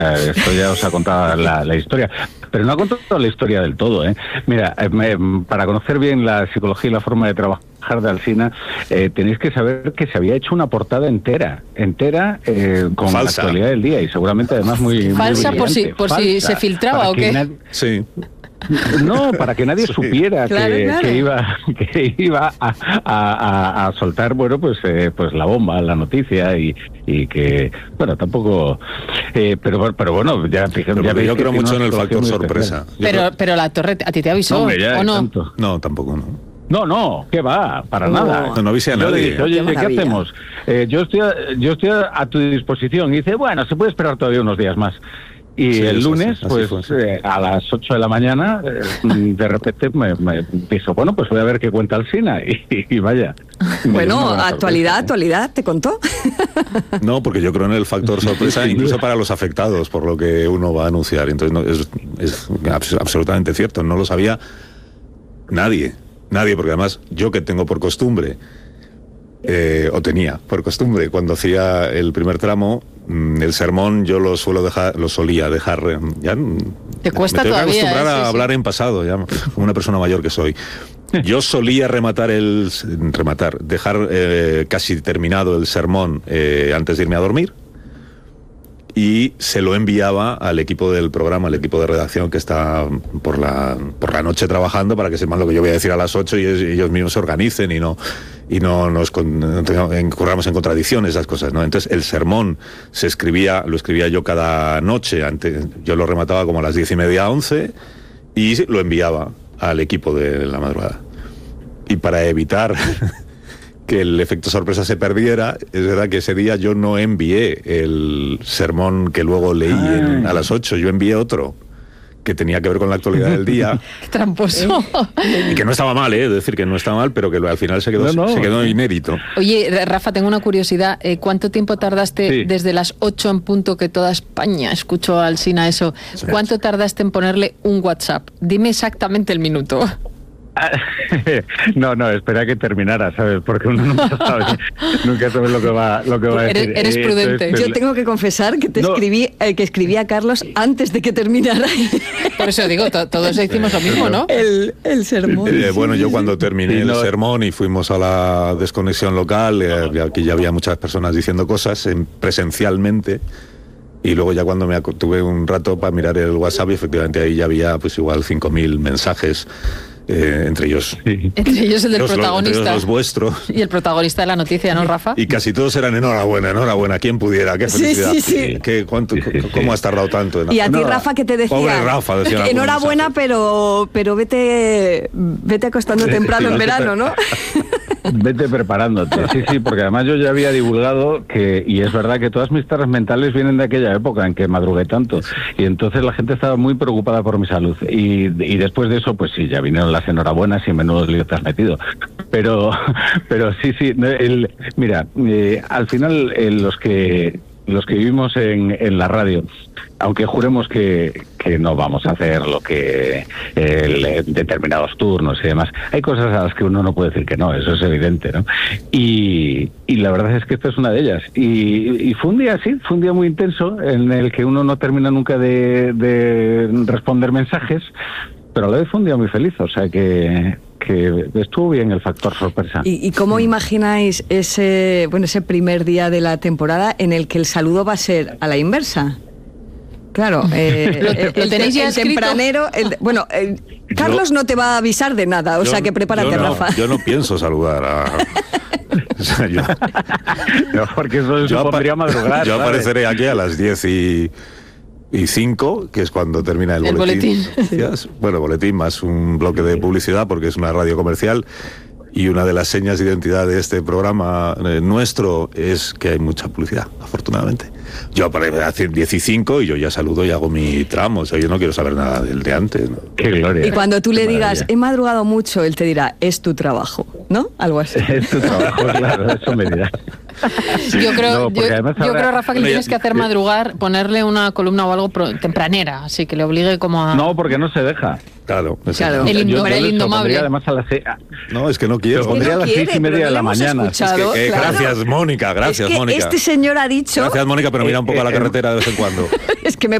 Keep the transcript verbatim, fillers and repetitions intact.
esto ya os ha contado la, la historia, pero no ha contado la historia del todo, ¿eh? Mira, eh, para conocer bien la psicología y la forma de trabajar de Alsina, eh, tenéis que saber que se había hecho una portada entera, entera, eh, con Falsa. la actualidad del día, y seguramente además muy falsa muy por si brillante. por Falsa, si se filtraba o qué. Nadie, Sí. no, para que nadie Sí. supiera Claro, que, claro. que iba que iba a, a, a, a soltar, bueno, pues eh, pues la bomba, la noticia, y, y que, bueno, tampoco, eh, pero pero bueno, ya, Pero ya veis yo que creo tiene mucho una en el psicología factor muy sorpresa. especial. Yo Pero creo- pero la torre a ti te avisó, No, hombre, ya, ¿o no? tanto. No, tampoco, no. No, no, ¿qué va? Para No. nada. No, no avise a Yo le nadie. dije, oye, Qué ¿qué maravilla. hacemos? Eh, yo estoy a, yo estoy a, a tu disposición. Y dice, bueno, se puede esperar todavía unos días más. Y Sí, el eso lunes, sí, así pues fue, sí. eh, a las ocho de la mañana, eh, de repente me, me pienso, bueno, pues voy a ver qué cuenta Alsina. Y, y vaya. Me Bueno, dio una buena actualidad, sorpresa, ¿eh? actualidad, ¿te contó? No, porque yo creo en el factor sorpresa, incluso para los afectados, por lo que uno va a anunciar. Entonces, no, es, es abs- absolutamente cierto. No lo sabía nadie. Nadie, porque además yo que tengo por costumbre, eh, o tenía por costumbre, cuando hacía el primer tramo, mm, el sermón yo lo suelo dejar, lo solía dejar, eh, ya mm, Te cuesta me tengo que todavía, acostumbrar ¿eh? a Sí, sí. hablar en pasado, ya como una persona mayor que soy. Yo solía rematar el rematar, dejar eh, casi terminado el sermón eh, antes de irme a dormir, y se lo enviaba al equipo del programa, al equipo de redacción que está por la por la noche trabajando, para que sepan lo que yo voy a decir a las ocho y es- y ellos mismos se organicen y no y no nos con- no tengamos- incurramos en contradicciones, esas cosas, ¿no? Entonces el sermón se escribía, lo escribía yo cada noche, antes, yo lo remataba como a las diez y media, once, y lo enviaba al equipo de la madrugada. Y para evitar que el efecto sorpresa se perdiera, es verdad que ese día yo no envié el sermón que luego leí en- a las ocho, yo envié otro que tenía que ver con la actualidad del día Qué tramposo. y que no estaba mal, ¿eh? Es decir, que no estaba mal, pero que al final se quedó, No, no. se quedó inédito. Oye, Rafa, tengo una curiosidad. Eh, ¿Cuánto tiempo tardaste Sí. desde las ocho en punto, que toda España escuchó a Alsina eso? Sí. ¿Cuánto tardaste en ponerle un WhatsApp? Dime exactamente el minuto. No, no, espera que terminara, ¿sabes? Porque uno nunca sabe, nunca sabe lo que va, lo que va a Eres- decir. eres Eh, prudente. entonces, Yo tengo que confesar que te No. escribí, eh, que escribí a Carlos antes de que terminara Por eso digo, to- todos hicimos lo mismo, ¿no? el, el sermón. Eh, bueno, yo cuando terminé Sí, el no. sermón y fuimos a la desconexión local, eh, aquí ya había muchas personas diciendo cosas en- presencialmente, y luego ya cuando me acu- tuve un rato para mirar el WhatsApp, y efectivamente ahí ya había pues igual cinco mil mensajes, eh, entre ellos Sí. Entre ellos el del los, los- entre protagonista. los vuestros, Y el protagonista de la noticia, ¿no, Rafa? y casi todos eran enhorabuena, enhorabuena, ¿quién pudiera? ¡Qué Sí, felicidad! sí, sí. ¿Qué, cuánto, Sí, sí, sí. ¿Cómo has tardado tanto? en Y a ti, No. Rafa, que te decía, Pobre Rafa, decía en algún enhorabuena, mensaje. pero pero vete vete acostando Sí, temprano sí, en vete verano, ¿no? Vete preparándote, sí, sí, porque además yo ya había divulgado que, y es verdad que todas mis taras mentales vienen de aquella época en que madrugué tanto, y entonces la gente estaba muy preocupada por mi salud, y, y después de eso, pues sí, ya vinieron las enhorabuenas y menudo lío te has metido, pero, pero sí, sí, no, el, mira, eh, al final eh, los que los que vivimos en, en la radio, aunque juremos que, que no vamos a hacer lo que el, eh, determinados turnos y demás, hay cosas a las que uno no puede decir que no, eso es evidente, ¿no? Y, y la verdad es que esta es una de ellas. Y, y fue un día así, fue un día muy intenso en el que uno no termina nunca de, de responder mensajes, pero a la vez fue un día muy feliz, o sea que, que estuvo bien el factor sorpresa. ¿Y, y cómo imagináis ese bueno ese primer día de la temporada en el que el saludo va a ser a la inversa? Claro, eh, ¿Lo- el, lo tenéis ya el escrito? tempranero, el- bueno, el- Carlos no te va a avisar de nada, o Yo- sea que prepárate, yo no, Rafa. Yo no pienso saludar a... o sea, yo, No, porque eso yo supondría apa- madrugar. yo ¿sabes? apareceré aquí a las diez y, y cinco, que es cuando termina el, El boletín. boletín. Decías, bueno, boletín más un bloque de publicidad, porque es una radio comercial, y una de las señas de identidad de este programa eh, nuestro es que hay mucha publicidad, afortunadamente. Yo apareceré a diez y cinco y yo ya saludo y hago mi tramo, o sea, yo no quiero saber nada del de antes, ¿no? Qué gloria. Y cuando tú Qué le digas, maravilla. he madrugado mucho, él te dirá, es tu trabajo, ¿no? Algo así. Es tu trabajo, claro, eso me dirá. Yo creo, No, porque yo, además yo ahora- creo, Rafa, que le Bueno, tienes ya- que hacer madrugar, ponerle una columna o algo pro- tempranera, así que le obligue como a... No, porque no se deja. Claro, Claro. El, Yo- indo- yo el lo indomable. pondría además a las seis- No, es que no quiero. Lo pondría a las quiere, seis y media pero de no la le hemos mañana. escuchado. Es que, eh, Claro. Gracias, Mónica, gracias, es que Mónica. este señor ha dicho... Gracias, Mónica, pero mira un poco a la Eh, eh, carretera de vez en cuando. Es que me